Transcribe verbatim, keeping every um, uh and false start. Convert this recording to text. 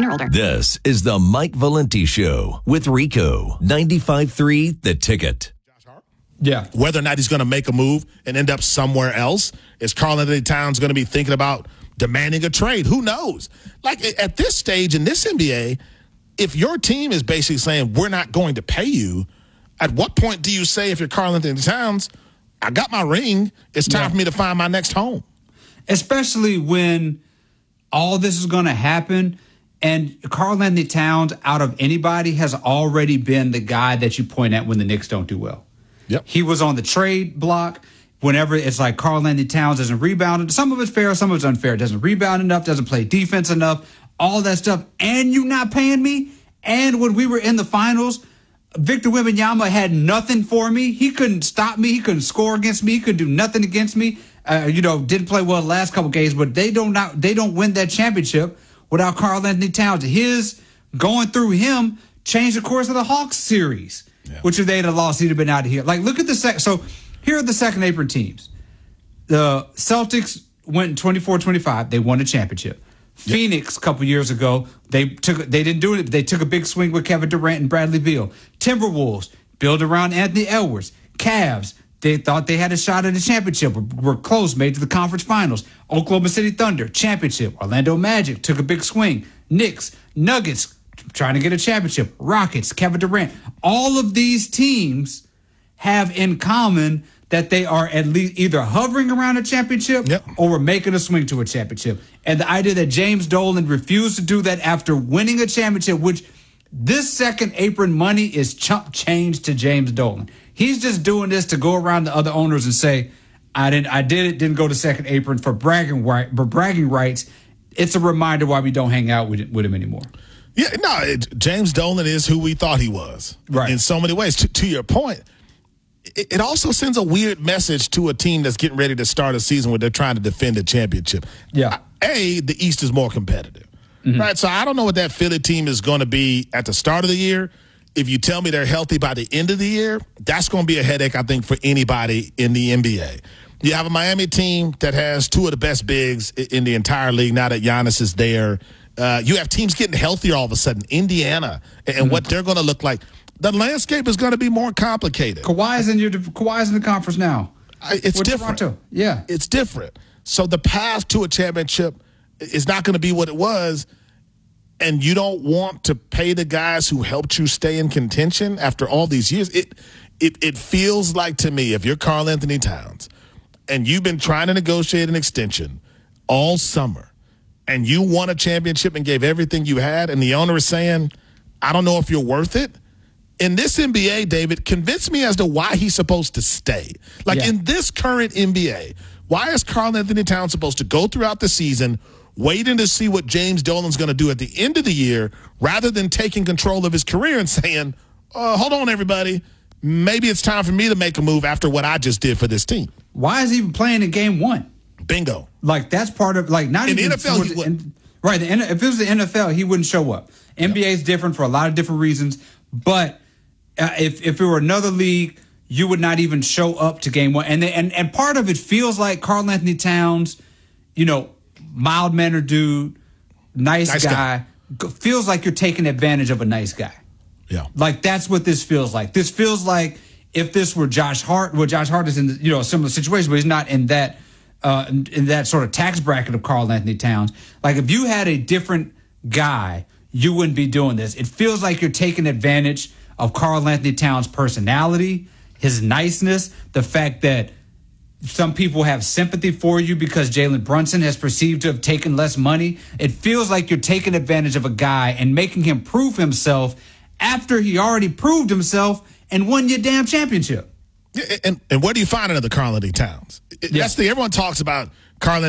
eighteen or older. This is the Mike Valenti Show with Rico. ninety-five point three The Ticket. Yeah. Whether or not he's going to make a move and end up somewhere else. Is Karl-Anthony Towns going to be thinking about demanding a trade? Who knows? Like, at this stage in this N B A, if your team is basically saying, we're not going to pay you, at what point do you say, if you're Karl-Anthony Towns, I got my ring, it's time yeah. for me to find my next home? Especially when all this is going to happen, and Karl-Anthony Towns, out of anybody, has already been the guy that you point at when the Knicks don't do well. Yep. He was on the trade block whenever it's like Karl-Anthony Towns doesn't rebound. Some of it's fair, some of it's unfair. Doesn't rebound enough, doesn't play defense enough, all that stuff. And you not paying me? And when we were in the finals, Victor Wembanyama had nothing for me. He couldn't stop me. He couldn't score against me. He couldn't do nothing against me. Uh, you know, didn't play well the last couple games, but they don't not, they don't win that championship without Karl-Anthony Towns. His going through him changed the course of the Hawks series. Yeah. Which if they'd have lost, he'd have been out of here. Like, look at the sec. So here are the second apron teams. The Celtics went twenty-four twenty-five. They won a championship. Yep. Phoenix, a couple years ago, they took. They didn't do it. They took a big swing with Kevin Durant and Bradley Beal. Timberwolves built around Anthony Edwards. Cavs, they thought they had a shot at a championship. Were, were close, made to the conference finals. Oklahoma City Thunder, championship. Orlando Magic took a big swing. Knicks, Nuggets, trying to get a championship. Rockets, Kevin Durant. All of these teams have in common that they are at least either hovering around a championship yep. or making a swing to a championship. And the idea that James Dolan refused to do that after winning a championship, which this second apron money is chump change to James Dolan. He's just doing this to go around to other owners and say, I didn't, I did it, didn't go to second apron for bragging, right, for bragging rights. It's a reminder why we don't hang out with, with him anymore. Yeah, no, it, James Dolan is who we thought he was. Right. In so many ways. To, to your point, it, it also sends a weird message to a team that's getting ready to start a season where they're trying to defend a championship. Yeah. A, the East is more competitive. Mm-hmm. Right, so I don't know what that Philly team is going to be at the start of the year. If you tell me they're healthy by the end of the year, that's going to be a headache, I think, for anybody in the N B A. You have a Miami team that has two of the best bigs in the entire league now that Giannis is there. Uh, you have teams getting healthier all of a sudden. Indiana and mm-hmm. what they're going to look like. The landscape is going to be more complicated. Kawhi is in your Kawhi is in the conference now. I, it's With different. Toronto. Yeah, it's different. So the path to a championship is not going to be what it was, and you don't want to pay the guys who helped you stay in contention after all these years. It it it feels like to me, if you're Karl-Anthony Towns and you've been trying to negotiate an extension all summer, and you won a championship and gave everything you had, and the owner is saying, I don't know if you're worth it. In this N B A, David, convince me as to why he's supposed to stay. Like yeah. in this current N B A, why is Karl-Anthony Towns supposed to go throughout the season waiting to see what James Dolan's going to do at the end of the year rather than taking control of his career and saying, uh, hold on, everybody, maybe it's time for me to make a move after what I just did for this team. Why is he even playing in game one? Bingo. Like, that's part of, like, not in even. the N F L, he would. In, right. The, if it was the N F L, he wouldn't show up. N B A is yep. different for a lot of different reasons. But uh, if, if it were another league, you would not even show up to game one. And, they, and, and part of it feels like Karl-Anthony Towns, you know, mild-mannered dude, nice, nice guy, guy, feels like you're taking advantage of a nice guy. Yeah. Like, that's what this feels like. This feels like if this were Josh Hart, well, Josh Hart is in, you know, a similar situation, but he's not in that uh, in, in that sort of tax bracket of Karl-Anthony Towns. Like, if you had a different guy, you wouldn't be doing this. It feels like you're taking advantage of Karl-Anthony Towns' personality, his niceness, the fact that some people have sympathy for you because Jalen Brunson has perceived to have taken less money. It feels like you're taking advantage of a guy and making him prove himself after he already proved himself and won your damn championship. Yeah, and, and where do you find another Karl-Anthony Towns? Yeah. That's the everyone talks about Karl-Anthony